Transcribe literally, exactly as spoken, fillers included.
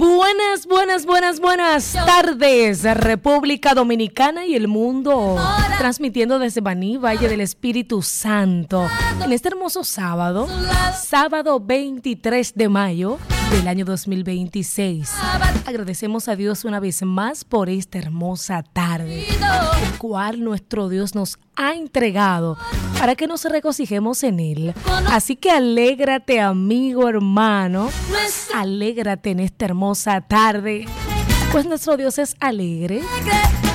Buenas, buenas, buenas, buenas tardes, República Dominicana y el mundo, transmitiendo desde Baní, Valle del Espíritu Santo, en este hermoso sábado, sábado veintitrés de mayo del año dos mil veintiséis. Agradecemos a Dios una vez más por esta hermosa tarde, el cual nuestro Dios nos ha entregado para que nos regocijemos en él. Así que alégrate, amigo, hermano, alégrate en esta hermosa tarde, pues nuestro Dios es alegre